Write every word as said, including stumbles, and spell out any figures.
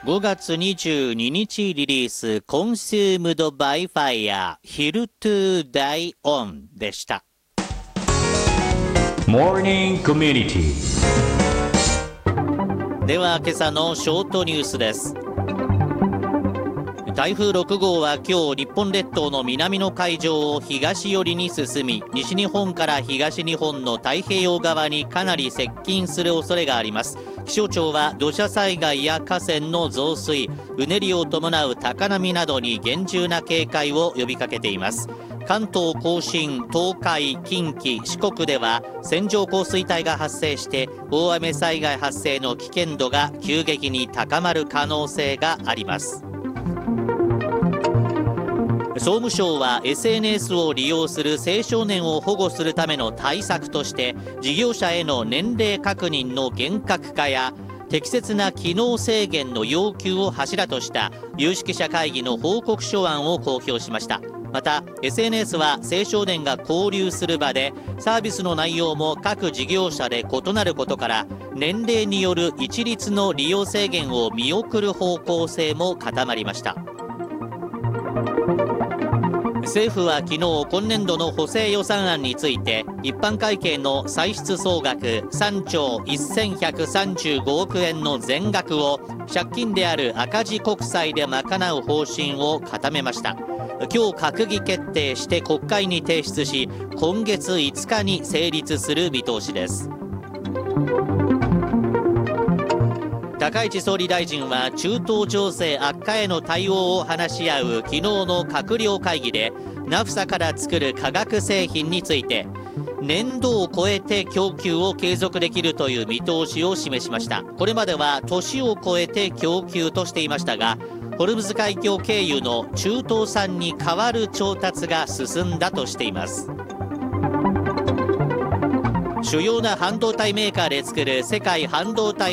ごがつにじゅうににちリリース、コンシュームドバイファイア、ヒルトゥダイオンでした。 モーニングコミュニティ。 では今朝のショートニュースです。台風ろくごうは今日日本列島の南の海上を東寄りに進み、西日本から東日本の太平洋側にかなり接近する恐れがあります。気象庁は土砂災害や河川の増水、うねりを伴う高波などに厳重な警戒を呼びかけています。関東甲信、東海、近畿、四国では線状降水帯が発生して大雨災害発生の危険度が急激に高まる可能性があります。総務省は エスエヌエス を利用する青少年を保護するための対策として、事業者への年齢確認の厳格化や適切な機能制限の要求を柱とした有識者会議の報告書案を公表しました。また エスエヌエス は青少年が交流する場でサービスの内容も各事業者で異なることから、年齢による一律の利用制限を見送る方向性も固まりました。政府は昨日、今年度の補正予算案について、一般会計の歳出総額さんちょうせんひゃくさんじゅうごおくえんの全額を借金である赤字国債で賄う方針を固めました。今日閣議決定して国会に提出し、今月いつかに成立する見通しです。高市総理大臣は中東情勢悪化への対応を話し合う昨日の閣僚会議で、ナフサから作る化学製品について年度を超えて供給を継続できるという見通しを示しました。これまでは年を超えて供給としていましたが、ホルムズ海峡経由の中東産に代わる調達が進んだとしています。主要な半導体メーカーで作る世界半導体